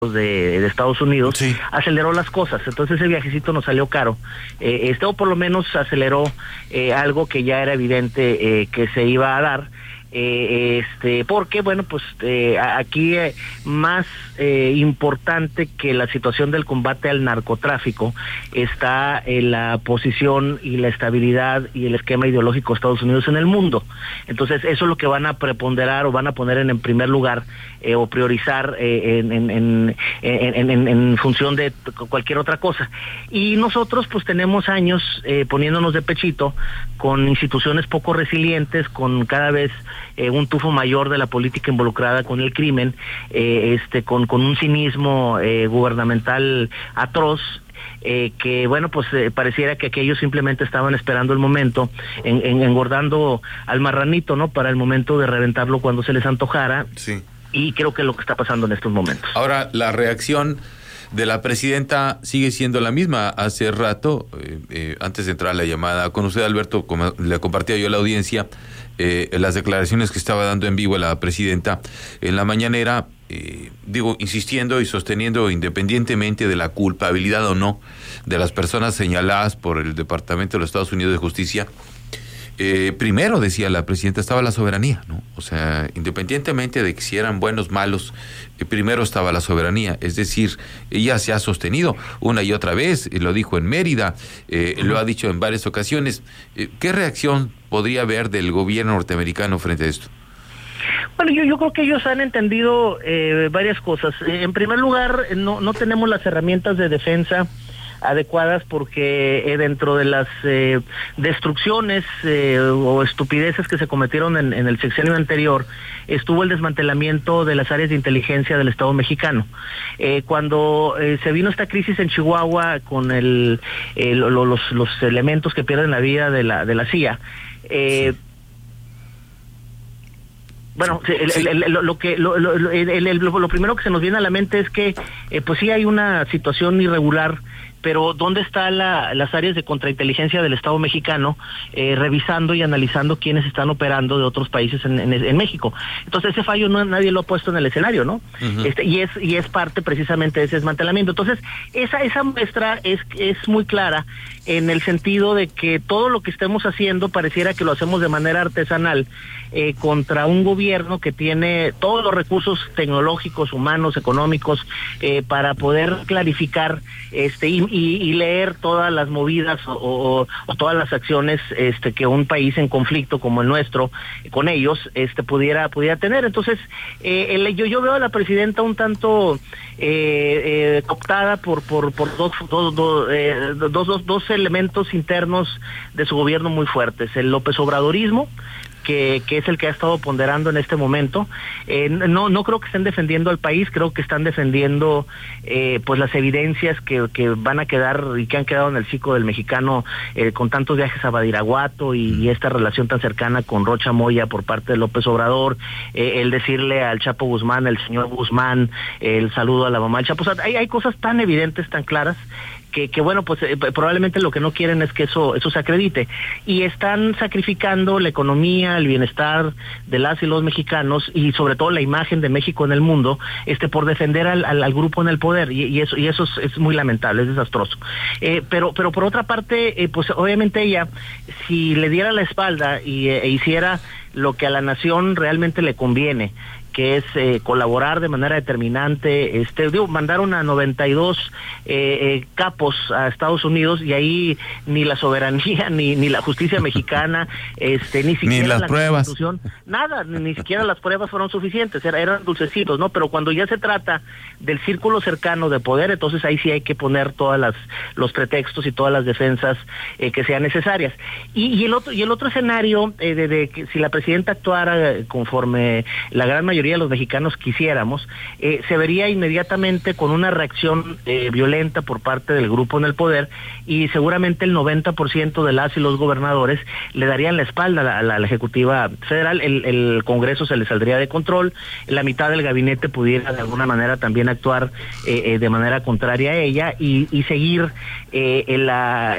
de Estados Unidos, sí, aceleró las cosas. Entonces ese viajecito nos salió caro, o por lo menos aceleró algo que ya era evidente que se iba a dar. Porque bueno, pues aquí más importante que la situación del combate al narcotráfico está la posición y la estabilidad y el esquema ideológico de Estados Unidos en el mundo. Entonces eso es lo que van a preponderar o van a poner en primer lugar o priorizar en función de cualquier otra cosa. Y nosotros pues tenemos años poniéndonos de pechito con instituciones poco resilientes, con cada vez un tufo mayor de la política involucrada con el crimen, con un cinismo gubernamental atroz, que bueno, pues pareciera que aquellos simplemente estaban esperando el momento, engordando al marranito, ¿no? Para el momento de reventarlo cuando se les antojara. sí. Y creo que es lo que está pasando en estos momentos. Ahora, la reacción de la presidenta sigue siendo la misma. Hace rato, antes de entrar a la llamada con usted, Alberto, como le compartía yo a la audiencia, las declaraciones que estaba dando en vivo la presidenta en la mañanera, insistiendo y sosteniendo, independientemente de la culpabilidad o no de las personas señaladas por el Departamento de los Estados Unidos de Justicia, primero, decía la presidenta, estaba la soberanía, ¿no? O sea, independientemente de que si eran buenos, malos, primero estaba la soberanía. Es decir, ella se ha sostenido una y otra vez, lo dijo en Mérida, lo ha dicho en varias ocasiones. ¿Qué reacción podría haber del gobierno norteamericano frente a esto? Bueno, yo creo que ellos han entendido varias cosas. En primer lugar, no tenemos las herramientas de defensa adecuadas porque dentro de las destrucciones o estupideces que se cometieron en el sexenio anterior estuvo el desmantelamiento de las áreas de inteligencia del Estado mexicano. Cuando se vino esta crisis en Chihuahua con los elementos que pierden la vida de la CIA, Sí. Bueno, lo primero que se nos viene a la mente es que pues sí hay una situación irregular, pero ¿dónde están las áreas de contrainteligencia del Estado mexicano revisando y analizando quiénes están operando de otros países en México? Entonces ese fallo nadie lo ha puesto en el escenario, ¿no? Uh-huh. Y es parte precisamente de ese desmantelamiento. Entonces esa muestra es muy clara en el sentido de que todo lo que estemos haciendo pareciera que lo hacemos de manera artesanal contra un gobierno que tiene todos los recursos tecnológicos, humanos, económicos para poder clarificar y leer todas las movidas o todas las acciones que un país en conflicto como el nuestro con ellos pudiera tener. Entonces yo veo a la presidenta un tanto cooptada por dos elementos internos de su gobierno muy fuertes: el López Obradorismo, que es el que ha estado ponderando en este momento. No creo que estén defendiendo al país, creo que están defendiendo pues las evidencias que van a quedar y que han quedado en el psico del mexicano con tantos viajes a Badiraguato y esta relación tan cercana con Rocha Moya por parte de López Obrador, el decirle al Chapo Guzmán, el señor Guzmán, el saludo a la mamá del Chapo. O sea, hay cosas tan evidentes, tan claras, que bueno, pues probablemente lo que no quieren es que eso se acredite, y están sacrificando la economía, el bienestar de las y los mexicanos y sobre todo la imagen de México en el mundo por defender al grupo en el poder, y eso es muy lamentable, es desastroso. Pero por otra parte, pues obviamente ella, si le diera la espalda e hiciera lo que a la nación realmente le conviene, que es colaborar de manera determinante, mandaron a 92 capos a Estados Unidos, y ahí ni la soberanía ni la justicia mexicana, ni siquiera ni las la pruebas, Constitución, nada, ni siquiera las pruebas fueron suficientes, eran dulcecitos, ¿no? Pero cuando ya se trata del círculo cercano de poder, entonces ahí sí hay que poner todas los pretextos y todas las defensas que sean necesarias. Y el otro escenario de que si la presidenta actuara conforme la gran mayoría de los mexicanos quisiéramos, se vería inmediatamente con una reacción violenta por parte del grupo en el poder, y seguramente el 90% de las y los gobernadores le darían la espalda a la Ejecutiva Federal, el Congreso se le saldría de control, la mitad del gabinete pudiera de alguna manera también actuar de manera contraria a ella y seguir la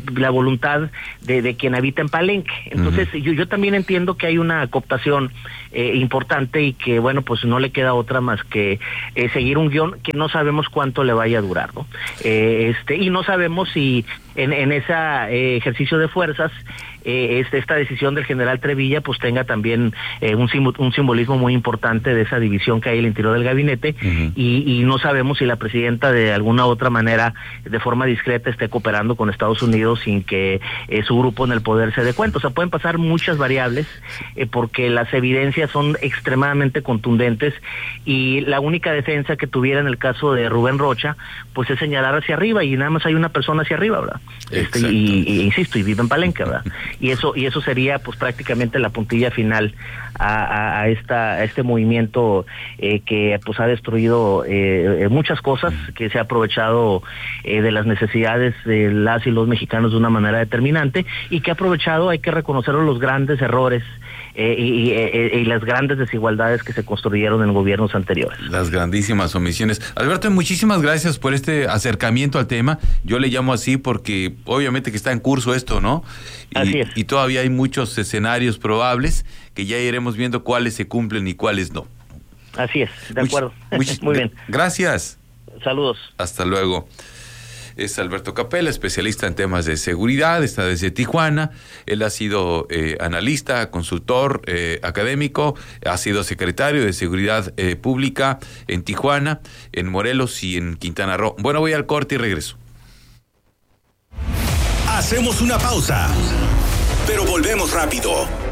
voluntad de quien habita en Palenque. Entonces yo también entiendo que hay una cooptación importante y que, bueno, pues no le queda otra más que seguir un guión que no sabemos cuánto le vaya a durar, ¿no? Y no sabemos si en ese ejercicio de fuerzas esta decisión del general Trevilla pues tenga también un simbolismo muy importante de esa división que hay en el interior del gabinete. Uh-huh. y no sabemos si la presidenta de alguna otra manera, de forma discreta, esté cooperando con Estados Unidos sin que su grupo en el poder se dé cuenta. O sea, pueden pasar muchas variables porque las evidencias son extremadamente contundentes y la única defensa que tuviera en el caso de Rubén Rocha pues es señalar hacia arriba y nada más hay una persona hacia arriba, ¿verdad? Insisto, y vive en Palenque, ¿verdad? Y eso sería pues prácticamente la puntilla final a este movimiento que pues ha destruido muchas cosas, que se ha aprovechado de las necesidades de las y los mexicanos de una manera determinante y que ha aprovechado, hay que reconocer los grandes errores y las grandes desigualdades que se construyeron en gobiernos anteriores. Las grandísimas omisiones. Alberto, muchísimas gracias por este acercamiento al tema. Yo le llamo así porque obviamente que está en curso esto, ¿no? Así es. Y todavía hay muchos escenarios probables que ya iremos viendo cuáles se cumplen y cuáles no. Así es, de acuerdo. Muy bien. Gracias. Saludos. Hasta luego. Es Alberto Capella, especialista en temas de seguridad, está desde Tijuana. Él ha sido analista, consultor académico, ha sido secretario de Seguridad Pública en Tijuana, en Morelos y en Quintana Roo. Bueno, voy al corte y regreso. Hacemos una pausa, pero volvemos rápido.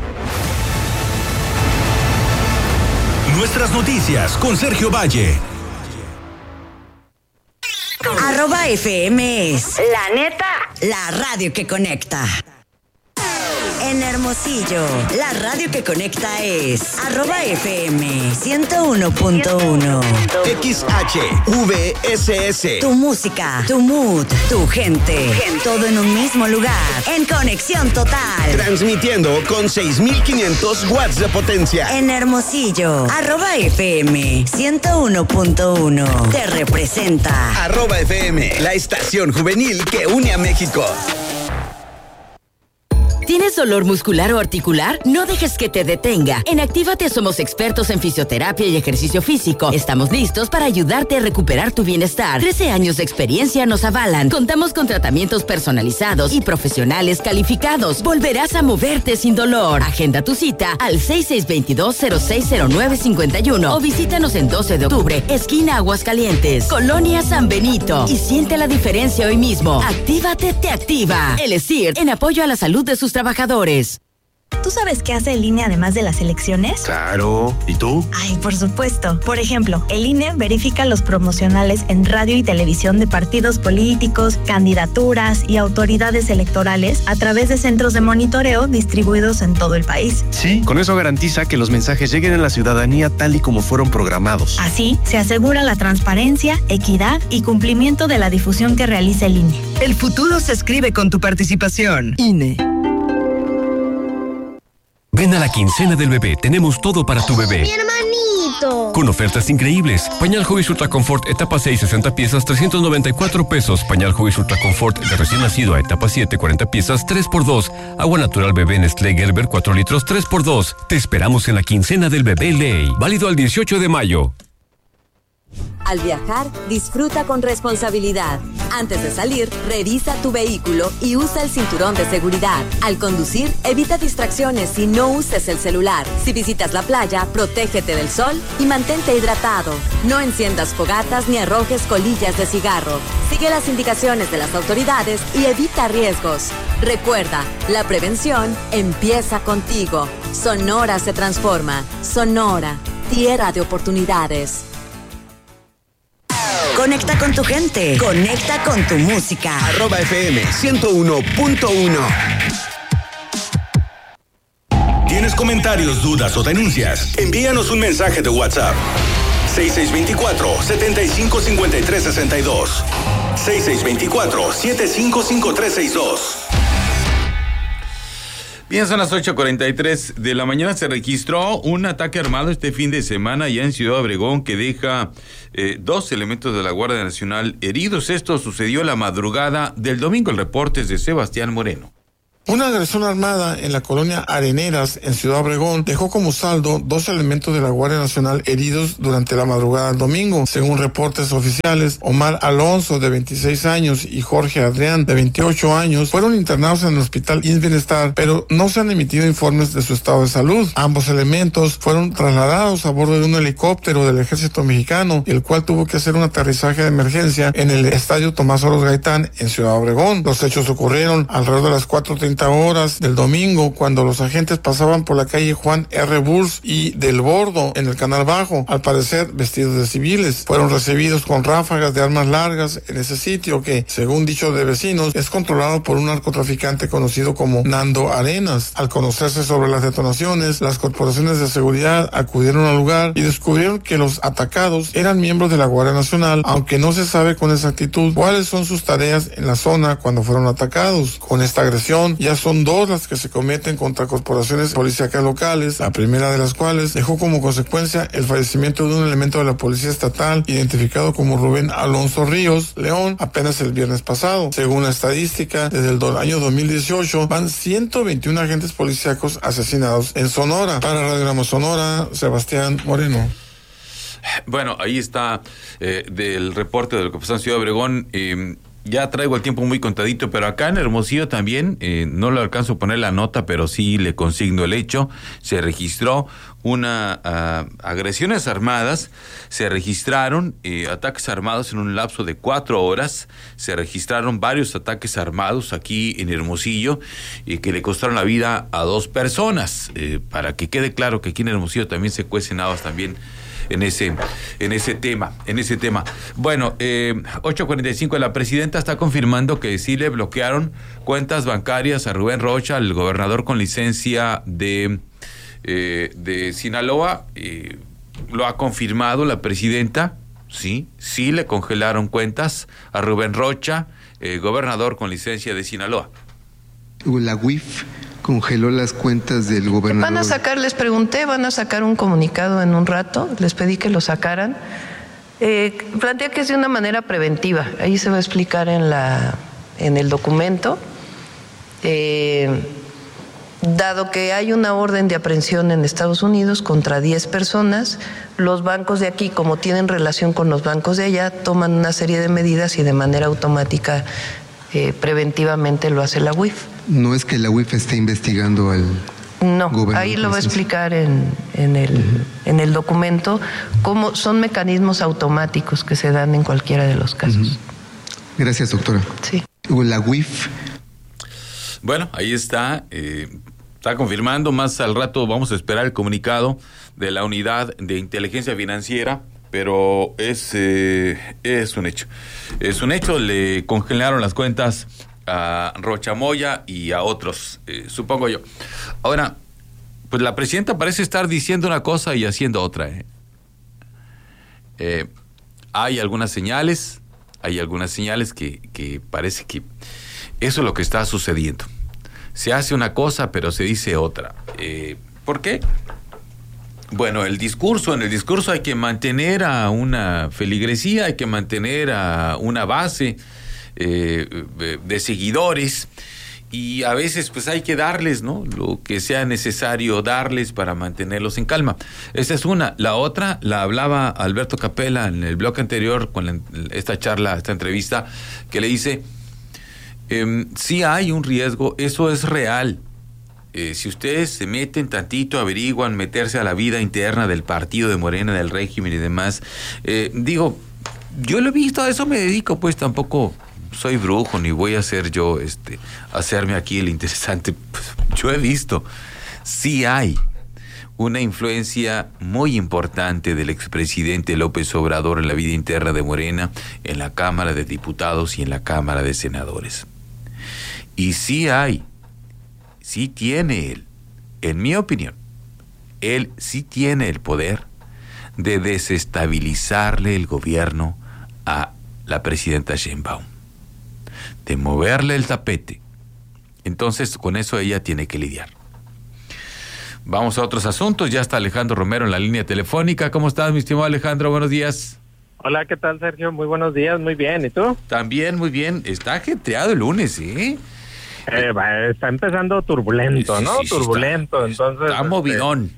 Nuestras noticias con Sergio Valle. @FM es la neta, la radio que conecta. En Hermosillo, la radio que conecta es @FM 101.1. XHVSS. Tu música, tu mood, tu gente. Todo en un mismo lugar. En conexión total. Transmitiendo con 6,500 watts de potencia. En Hermosillo, @FM 101.1. Te representa. @FM, la estación juvenil que une a México. ¿Tienes dolor muscular o articular? No dejes que te detenga. En Actívate somos expertos en fisioterapia y ejercicio físico. Estamos listos para ayudarte a recuperar tu bienestar. 13 años de experiencia nos avalan. Contamos con tratamientos personalizados y profesionales calificados. Volverás a moverte sin dolor. Agenda tu cita al 6622-060951 o visítanos en 12 de octubre, esquina Aguascalientes, Colonia San Benito. Y siente la diferencia hoy mismo. Actívate te activa. El ESIR, en apoyo a la salud de sus trabajadores. ¿Tú sabes qué hace el INE además de las elecciones? Claro. ¿Y tú? Ay, por supuesto. Por ejemplo, el INE verifica los promocionales en radio y televisión de partidos políticos, candidaturas y autoridades electorales a través de centros de monitoreo distribuidos en todo el país. Sí, con eso garantiza que los mensajes lleguen a la ciudadanía tal y como fueron programados. Así, se asegura la transparencia, equidad y cumplimiento de la difusión que realiza el INE. El futuro se escribe con tu participación. INE. Ven a la quincena del bebé, tenemos todo para tu bebé. ¡Mi hermanito! Con ofertas increíbles. Pañal Huggies Ultra Comfort etapa 6, 60 piezas, 394 pesos. Pañal Huggies Ultra Comfort de recién nacido a etapa 7, 40 piezas, 3x2. Agua natural bebé Nestlé Gerber 4 litros, 3x2. Te esperamos en la quincena del bebé Ley. Válido al 18 de mayo. Al viajar, disfruta con responsabilidad. Antes de salir, revisa tu vehículo y usa el cinturón de seguridad. Al conducir, evita distracciones y no uses el celular. Si visitas la playa, protégete del sol y mantente hidratado. No enciendas fogatas ni arrojes colillas de cigarro. Sigue las indicaciones de las autoridades y evita riesgos. Recuerda, la prevención empieza contigo. Sonora se transforma. Sonora, tierra de oportunidades. Conecta con tu gente. Conecta con tu música. @FM 101.1. ¿Tienes comentarios, dudas o denuncias? Envíanos un mensaje de WhatsApp. 6624-755362. 6624-755362. Bien, son las 8:43 de la mañana. Se registró un ataque armado este fin de semana ya en Ciudad Obregón que deja 2 elementos de la Guardia Nacional heridos. Esto sucedió la madrugada del domingo. El reporte es de Sebastián Moreno. Una agresión armada en la colonia Areneras, en Ciudad Obregón, dejó como saldo 2 elementos de la Guardia Nacional heridos durante la madrugada del domingo. Según reportes oficiales, Omar Alonso, de 26 años, y Jorge Adrián, de 28 años, fueron internados en el hospital IMSS Bienestar, pero no se han emitido informes de su estado de salud. Ambos elementos fueron trasladados a bordo de un helicóptero del Ejército Mexicano, el cual tuvo que hacer un aterrizaje de emergencia en el Estadio Tomás Oroz Gaitán, en Ciudad Obregón. Los hechos ocurrieron alrededor de las 4:30 horas del domingo, cuando los agentes pasaban por la calle Juan R. Burs y del Bordo, en el Canal Bajo, al parecer vestidos de civiles. Fueron recibidos con ráfagas de armas largas en ese sitio que, según dicho de vecinos, es controlado por un narcotraficante conocido como Nando Arenas. Al conocerse sobre las detonaciones, las corporaciones de seguridad acudieron al lugar y descubrieron que los atacados eran miembros de la Guardia Nacional, aunque no se sabe con exactitud cuáles son sus tareas en la zona cuando fueron atacados. Con esta agresión, ya son 2 las que se cometen contra corporaciones policíacas locales, la primera de las cuales dejó como consecuencia el fallecimiento de un elemento de la Policía Estatal identificado como Rubén Alonso Ríos León apenas el viernes pasado. Según la estadística, desde el año 2018 van 121 agentes policíacos asesinados en Sonora. Para Radiograma Sonora, Sebastián Moreno. Bueno, ahí está del reporte de lo que pasó en Ciudad Obregón. Ya traigo el tiempo muy contadito, pero acá en Hermosillo también, no le alcanzo a poner la nota, pero sí le consigno el hecho. Se registró agresiones armadas, se registraron ataques armados en un lapso de 4 horas, se registraron varios ataques armados aquí en Hermosillo que le costaron la vida a 2 personas. Para que quede claro que aquí en Hermosillo también se cuecen habas también en ese tema. Bueno, 8:45, la presidenta está confirmando que sí le bloquearon cuentas bancarias a Rubén Rocha, el gobernador con licencia de Sinaloa. Lo ha confirmado la presidenta, sí le congelaron cuentas a Rubén Rocha, gobernador con licencia de Sinaloa. La UIF congeló las cuentas del gobernador. Les pregunté, van a sacar un comunicado en un rato, les pedí que lo sacaran. Plantea que es de una manera preventiva, ahí se va a explicar en el documento. Dado que hay una orden de aprehensión en Estados Unidos contra 10 personas, los bancos de aquí, como tienen relación con los bancos de allá, toman una serie de medidas y de manera automática preventivamente lo hace la UIF. No es que la UIF esté investigando al gobernador. Ahí lo va a explicar en el documento, cómo son mecanismos automáticos que se dan en cualquiera de los casos. Gracias, doctora. Sí. La UIF. Bueno, ahí está. Está confirmando. Más al rato vamos a esperar el comunicado de la Unidad de Inteligencia Financiera, pero es un hecho. Es un hecho, le congelaron las cuentas a Rocha Moya y a otros, supongo yo. Ahora, pues la presidenta parece estar diciendo una cosa y haciendo otra. Hay algunas señales que parece que eso es lo que está sucediendo. Se hace una cosa, pero se dice otra. ¿Por qué? Bueno, en el discurso hay que mantener a una feligresía, hay que mantener a una base de seguidores, y a veces pues hay que darles, ¿no?, lo que sea necesario darles para mantenerlos en calma. Esa es una. La otra la hablaba Alberto Capella en el bloque anterior con esta entrevista, que le dice, sí hay un riesgo, eso es real. Si ustedes se meten tantito, averiguan, meterse a la vida interna del partido de Morena, del régimen y demás, yo lo he visto, a eso me dedico, pues tampoco soy brujo, ni voy a hacer yo, hacerme aquí el interesante. Pues, yo he visto, sí hay una influencia muy importante del expresidente López Obrador en la vida interna de Morena, en la Cámara de Diputados y en la Cámara de Senadores. Y sí tiene él, en mi opinión, él sí tiene el poder de desestabilizarle el gobierno a la presidenta Sheinbaum, de moverle el tapete. Entonces, con eso ella tiene que lidiar. Vamos a otros asuntos. Ya está Alejandro Romero en la línea telefónica. ¿Cómo estás, mi estimado Alejandro? Buenos días. Hola, ¿qué tal, Sergio? Muy buenos días, muy bien. ¿Y tú? También muy bien. Está ajetreado el lunes, ¿eh? Está empezando turbulento, ¿no? Sí, turbulento, entonces... Está movidón,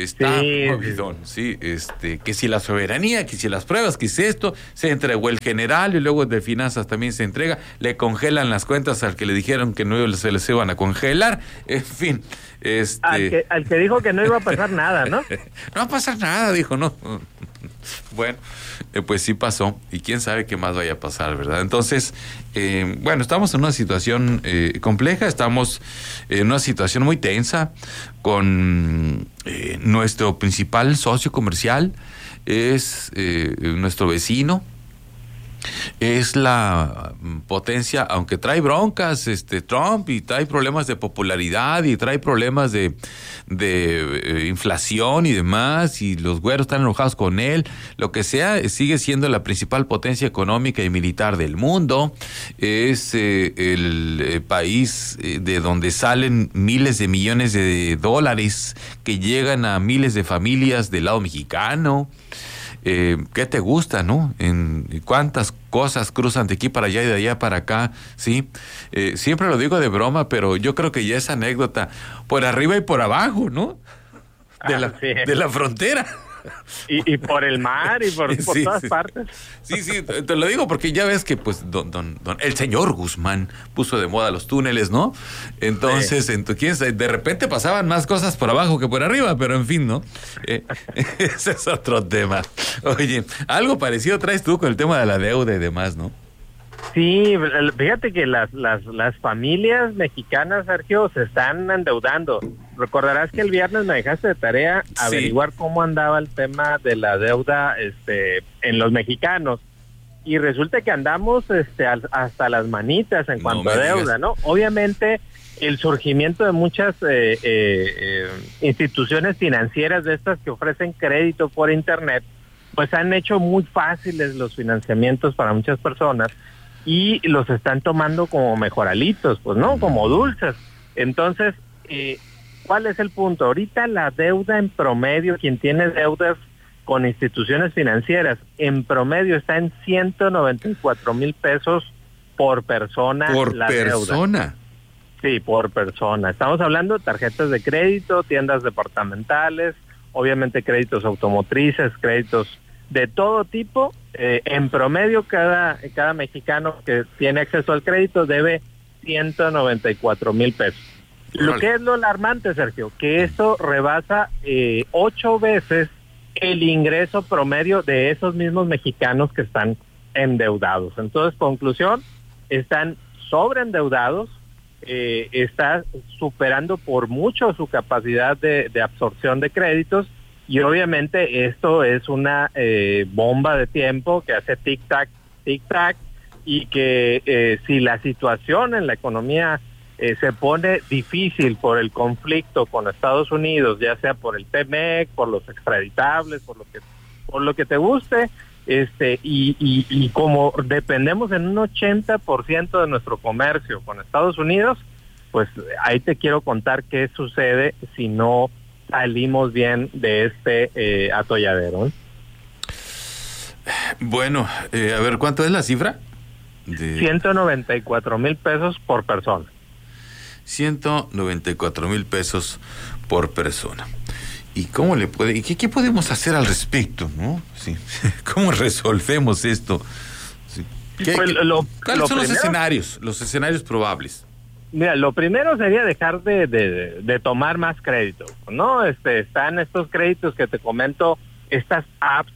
sí, que si la soberanía, que si las pruebas, que si esto, se entregó el general y luego de finanzas también se entrega, le congelan las cuentas al que le dijeron que no se les iban a congelar, en fin... Al que dijo que no iba a pasar nada, ¿no? No va a pasar nada, dijo, ¿no? Bueno, pues sí pasó, y quién sabe qué más vaya a pasar, ¿verdad? Entonces, bueno, estamos en una situación compleja, estamos en una situación muy tensa con nuestro principal socio comercial, es nuestro vecino, es la potencia, aunque trae broncas Trump, y trae problemas de popularidad y trae problemas de inflación y demás, y los güeros están enojados con él, lo que sea, sigue siendo la principal potencia económica y militar del mundo, es el país de donde salen miles de millones de dólares que llegan a miles de familias del lado mexicano. ¿Qué te gusta, no? ¿Cuántas cosas cruzan de aquí para allá y de allá para acá? Sí, siempre lo digo de broma, pero yo creo que ya es anécdota por arriba y por abajo, ¿no? De la frontera. Y por el mar y por todas partes. Sí, te lo digo porque ya ves que pues el señor Guzmán puso de moda los túneles, ¿no? Entonces, de repente pasaban más cosas por abajo que por arriba, pero en fin, ¿no? Ese es otro tema. Oye, algo parecido traes tú con el tema de la deuda y demás, ¿no? Sí, fíjate que las familias mexicanas, Sergio, se están endeudando. Recordarás que el viernes me dejaste de tarea averiguar cómo andaba el tema de la deuda en los mexicanos. Y resulta que andamos hasta las manitas en cuanto a deuda, ¿no? Obviamente el surgimiento de muchas instituciones financieras de estas que ofrecen crédito por internet, pues han hecho muy fáciles los financiamientos para muchas personas y los están tomando como mejoralitos, pues, ¿no? Como dulces. Entonces, ¿cuál es el punto? Ahorita la deuda en promedio, quien tiene deudas con instituciones financieras, en promedio está en 194,000 pesos por persona. ¿Por persona? Deuda. Sí, por persona. Estamos hablando de tarjetas de crédito, tiendas departamentales, obviamente créditos automotrices, créditos de todo tipo. En promedio, cada mexicano que tiene acceso al crédito debe 194,000 pesos. Lo que es lo alarmante, Sergio, que esto rebasa 8 veces el ingreso promedio de esos mismos mexicanos que están endeudados. Entonces, conclusión, están sobreendeudados, está superando por mucho su capacidad de absorción de créditos, y obviamente esto es una bomba de tiempo que hace tic-tac, y que si la situación en la economía se pone difícil por el conflicto con Estados Unidos, ya sea por el TMEC, por los extraditables, por lo que te guste, y como dependemos en un 80% de nuestro comercio con Estados Unidos, pues ahí te quiero contar qué sucede si no salimos bien de este atolladero. Bueno, a ver, ¿cuánto es la cifra? 194,000 pesos por persona. 194,000 pesos por persona. ¿Y cómo le puede, y qué podemos hacer al respecto, no? Sí. ¿Cómo resolvemos esto? Sí. ¿Cuáles son los escenarios probables? Mira, lo primero sería dejar de tomar más crédito, ¿no? Están estos créditos que te comento, estas apps,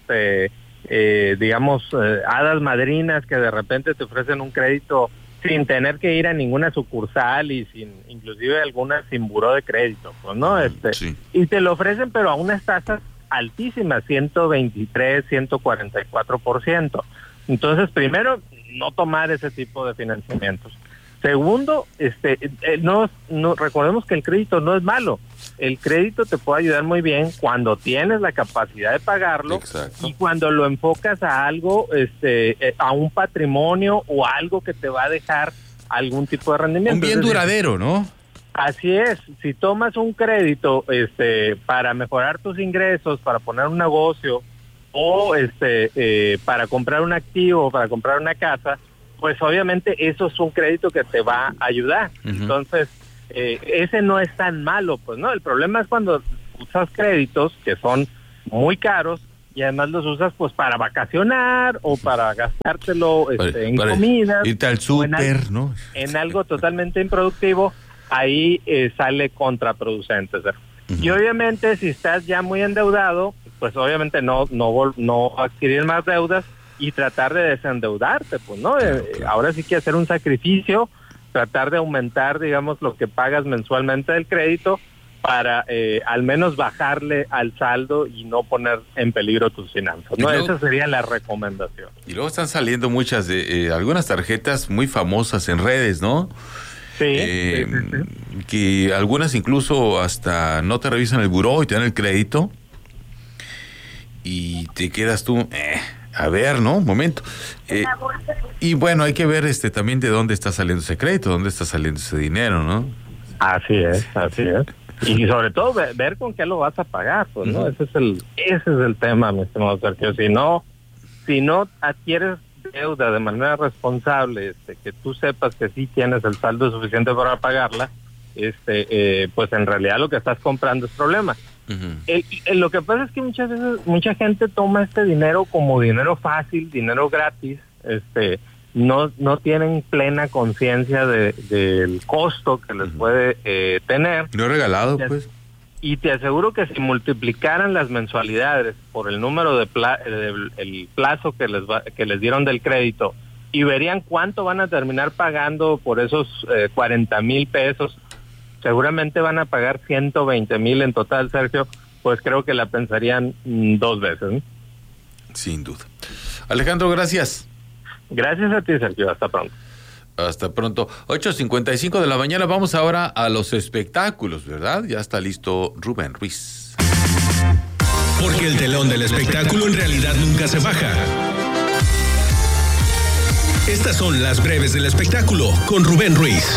hadas madrinas que de repente te ofrecen un crédito sin tener que ir a ninguna sucursal y inclusive algunas sin buró de crédito, pues, ¿no? Sí. Y te lo ofrecen, pero a unas tasas altísimas, 123, 144%. Entonces, primero, no tomar ese tipo de financiamientos. Segundo, recordemos que el crédito no es malo. El crédito te puede ayudar muy bien cuando tienes la capacidad de pagarlo. Exacto. Y cuando lo enfocas a algo, a un patrimonio o algo que te va a dejar algún tipo de rendimiento. Un bien duradero, ¿no? Así es. Si tomas un crédito para mejorar tus ingresos, para poner un negocio o para comprar un activo, para comprar una casa, pues obviamente eso es un crédito que te va a ayudar. Entonces, ese no es tan malo, pues no, el problema es cuando usas créditos que son muy caros y además los usas pues para vacacionar o para gastártelo en comidas, irte al súper, ¿no? En algo totalmente improductivo, ahí sale contraproducente. Y obviamente si estás ya muy endeudado, pues obviamente no adquirir más deudas y tratar de desendeudarte, pues no, ahora sí que hacer un sacrificio, tratar de aumentar, digamos, lo que pagas mensualmente del crédito para al menos bajarle al saldo y no poner en peligro tus finanzas, ¿no? Luego, esa sería la recomendación. Y luego están saliendo muchas algunas tarjetas muy famosas en redes, ¿no? Sí, que algunas incluso hasta no te revisan el buró y te dan el crédito y te quedas tú, a ver, ¿no? Un momento. Y bueno, hay que ver también de dónde está saliendo ese crédito, dónde está saliendo ese dinero, ¿no? Así es. Y sobre todo ver con qué lo vas a pagar, pues, ¿no? Ese es el tema, mi estimado Sergio. Si no adquieres deuda de manera responsable, que tú sepas que sí tienes el saldo suficiente para pagarla, pues en realidad lo que estás comprando es problema. Lo que pasa es que muchas veces mucha gente toma este dinero como dinero fácil, dinero gratis, no tienen plena conciencia del costo que les puede tener. No regalado, pues. Y te aseguro que si multiplicaran las mensualidades por el número de el plazo que les dieron del crédito y verían cuánto van a terminar pagando por esos 40,000 pesos, seguramente van a pagar 120,000 en total, Sergio, pues creo que la pensarían 2 veces, ¿no? Sin duda. Alejandro, gracias. Gracias a ti, Sergio. Hasta pronto. Hasta pronto. 8:55 de la mañana. Vamos ahora a los espectáculos, ¿verdad? Ya está listo Rubén Ruiz. Porque el telón del espectáculo en realidad nunca se baja. Estas son las breves del espectáculo con Rubén Ruiz.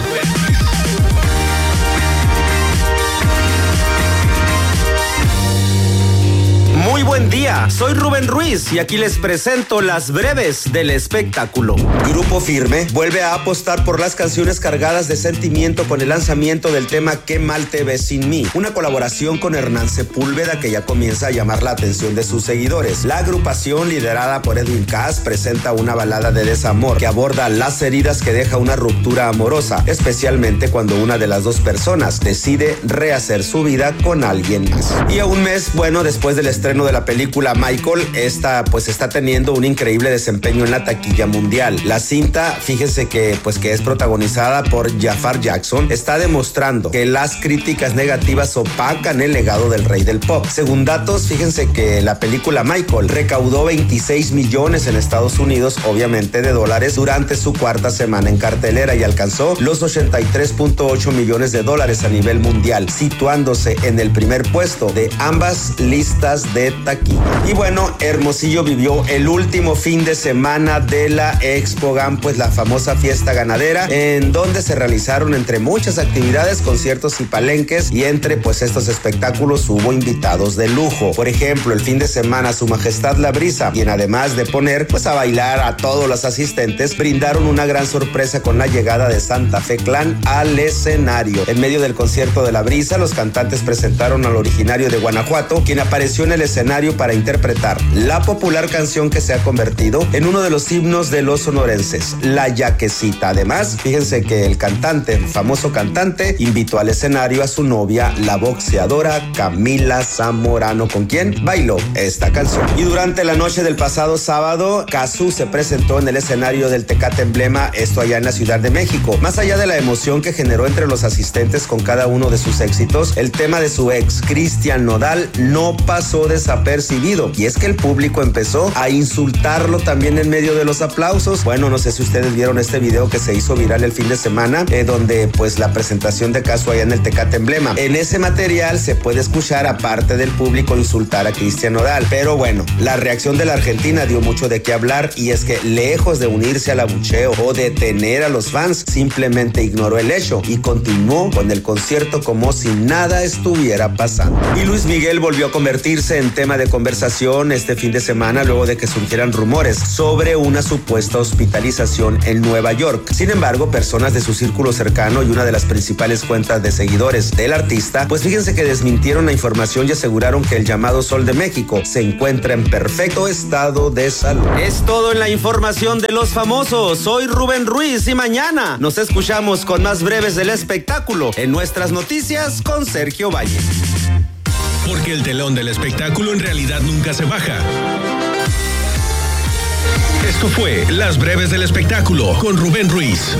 Muy buen día, soy Rubén Ruiz y aquí les presento las breves del espectáculo. Grupo Firme vuelve a apostar por las canciones cargadas de sentimiento con el lanzamiento del tema Qué mal te ves sin mí, una colaboración con Hernán Sepúlveda que ya comienza a llamar la atención de sus seguidores. La agrupación liderada por Edwin Cass presenta una balada de desamor que aborda las heridas que deja una ruptura amorosa, especialmente cuando una de las dos personas decide rehacer su vida con alguien más. Y a un mes, después del estreno de la película Michael, esta pues está teniendo un increíble desempeño en la taquilla mundial. La cinta, fíjense que es protagonizada por Jafar Jackson, está demostrando que las críticas negativas opacan el legado del rey del pop. Según datos, fíjense que la película Michael recaudó 26 millones en Estados Unidos, obviamente de dólares, durante su cuarta semana en cartelera y alcanzó los 83.8 millones de dólares a nivel mundial, situándose en el primer puesto de ambas listas de taquilla. Y Hermosillo vivió el último fin de semana de la Expo GAM, pues la famosa fiesta ganadera, en donde se realizaron entre muchas actividades, conciertos y palenques, y entre estos espectáculos hubo invitados de lujo. Por ejemplo, el fin de semana Su Majestad La Brisa, quien además de poner a bailar a todos los asistentes, brindaron una gran sorpresa con la llegada de Santa Fe Clan al escenario. En medio del concierto de La Brisa, los cantantes presentaron al originario de Guanajuato, quien apareció en el escenario para interpretar la popular canción que se ha convertido en uno de los himnos de los sonorenses, La Yaquecita. Además, fíjense que el famoso cantante, invitó al escenario a su novia, la boxeadora Camila Zamorano, con quien bailó esta canción. Y durante la noche del pasado sábado, Cazzu se presentó en el escenario del Tecate Emblema, esto allá en la Ciudad de México. Más allá de la emoción que generó entre los asistentes con cada uno de sus éxitos, el tema de su ex, Cristian Nodal, no pasó desapercibido, y es que el público empezó a insultarlo también en medio de los aplausos. No sé si ustedes vieron este video que se hizo viral el fin de semana, donde la presentación de Cazzu allá en el Tecate Emblema. En ese material se puede escuchar a parte del público insultar a Cristian Nodal, pero la reacción de la Argentina dio mucho de qué hablar, y es que lejos de unirse al abucheo o detener a los fans, simplemente ignoró el hecho y continuó con el concierto como si nada estuviera pasando. Y Luis Miguel volvió a convertirse en tema tema de conversación este fin de semana luego de que surgieran rumores sobre una supuesta hospitalización en Nueva York. Sin embargo, personas de su círculo cercano y una de las principales cuentas de seguidores del artista, pues fíjense que desmintieron la información y aseguraron que el llamado Sol de México se encuentra en perfecto estado de salud. Es todo en la información de los famosos. Soy Rubén Ruiz y mañana nos escuchamos con más breves del espectáculo en nuestras noticias con Sergio Valle. Porque el telón del espectáculo en realidad nunca se baja. Esto fue Las Breves del Espectáculo con Rubén Ruiz.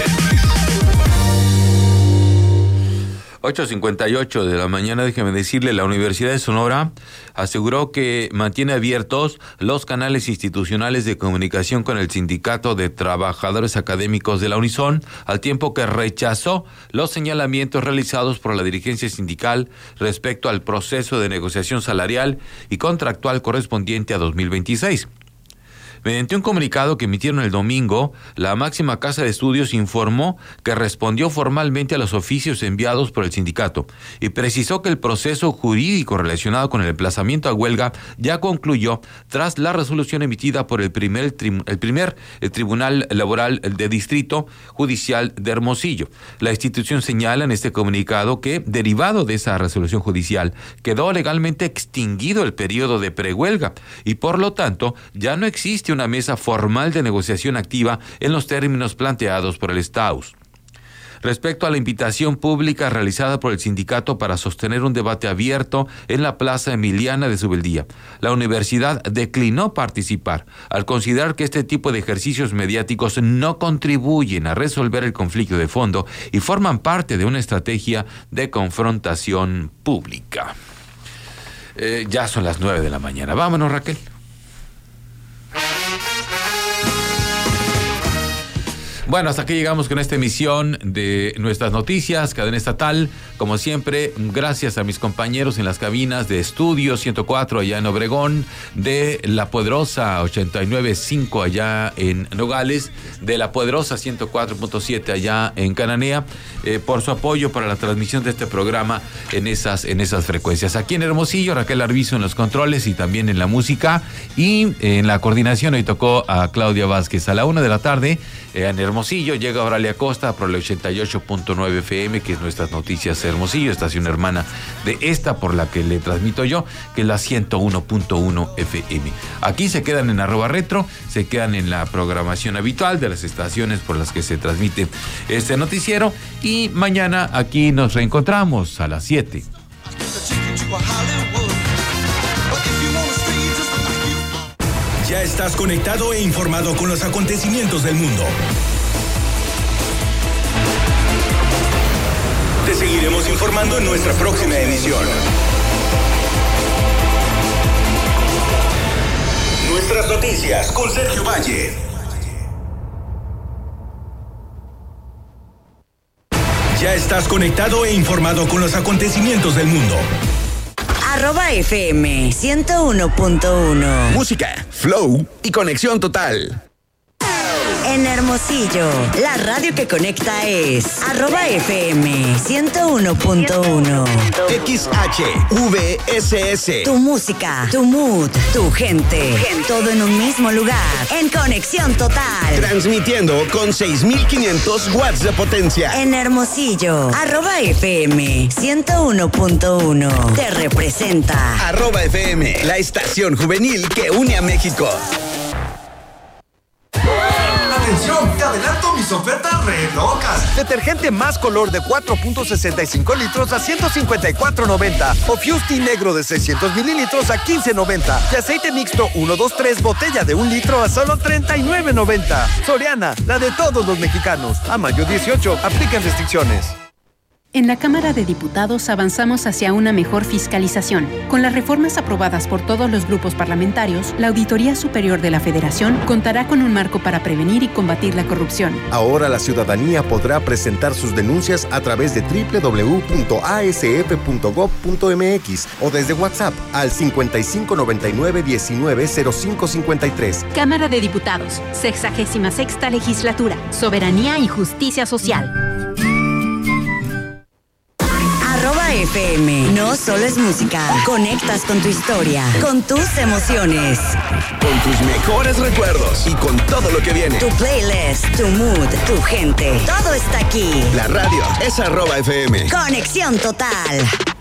8:58 de la mañana, déjeme decirle, la Universidad de Sonora aseguró que mantiene abiertos los canales institucionales de comunicación con el Sindicato de Trabajadores Académicos de la Unison, al tiempo que rechazó los señalamientos realizados por la dirigencia sindical respecto al proceso de negociación salarial y contractual correspondiente a 2026. Mediante un comunicado que emitieron el domingo, la máxima casa de estudios informó que respondió formalmente a los oficios enviados por el sindicato y precisó que el proceso jurídico relacionado con el emplazamiento a huelga ya concluyó tras la resolución emitida por el primer Tribunal Laboral de Distrito Judicial de Hermosillo. La institución señala en este comunicado que, derivado de esa resolución judicial, quedó legalmente extinguido el periodo de prehuelga y por lo tanto ya no existe una mesa formal de negociación activa en los términos planteados por el STAUS. Respecto a la invitación pública realizada por el sindicato para sostener un debate abierto en la Plaza Emiliana de Subeldía, la universidad declinó participar al considerar que este tipo de ejercicios mediáticos no contribuyen a resolver el conflicto de fondo y forman parte de una estrategia de confrontación pública. Ya son las 9 de la mañana. Vámonos, Raquel. Bueno, hasta aquí llegamos con esta emisión de nuestras noticias, Cadena Estatal. Como siempre, gracias a mis compañeros en las cabinas de Estudio 104 allá en Obregón, de La Poderosa 89.5 allá en Nogales, de La Poderosa 104.7 allá en Cananea, por su apoyo para la transmisión de este programa en esas frecuencias. Aquí en Hermosillo, Raquel Arvizo en los controles y también en la música, y en la coordinación hoy tocó a Claudia Vázquez. A la 1 de la tarde, en Hermosillo, llega Oralia Costa por el 88.9 FM, que es Nuestras Noticias Hermosillo, estación hermana de esta por la que le transmito yo, que es la 101.1 FM. Aquí se quedan en @retro, se quedan en la programación habitual de las estaciones por las que se transmite este noticiero, y mañana aquí nos reencontramos a las 7. Ya estás conectado e informado con los acontecimientos del mundo. Te seguiremos informando en nuestra próxima emisión. Nuestras noticias con Sergio Valle. Ya estás conectado e informado con los acontecimientos del mundo. @FM 101.1. Música, flow y conexión total. En Hermosillo, la radio que conecta es @FM 101.1. XHVSS. Tu música, tu mood, tu gente. Todo en un mismo lugar. En conexión total. Transmitiendo con 6,500 watts de potencia. En Hermosillo, @FM 101.1. Te representa. @FM, la estación juvenil que une a México. ¡Atención! ¡Te adelanto mis ofertas re locas! Detergente más color de 4.65 litros a $154.90. O Fusti negro de 600 mililitros a $15.90. Y aceite mixto 123 botella de 1 litro a solo $39.90. Soriana, la de todos los mexicanos. A mayo 18, aplican restricciones. En la Cámara de Diputados avanzamos hacia una mejor fiscalización. Con las reformas aprobadas por todos los grupos parlamentarios, la Auditoría Superior de la Federación contará con un marco para prevenir y combatir la corrupción. Ahora la ciudadanía podrá presentar sus denuncias a través de www.asf.gov.mx o desde WhatsApp al 5599-190553. Cámara de Diputados, 66ª Legislatura, Soberanía y Justicia Social. FM no solo es música, conectas con tu historia, con tus emociones, con tus mejores recuerdos y con todo lo que viene. Tu playlist, tu mood, tu gente, todo está aquí. La radio es @FM. Conexión total.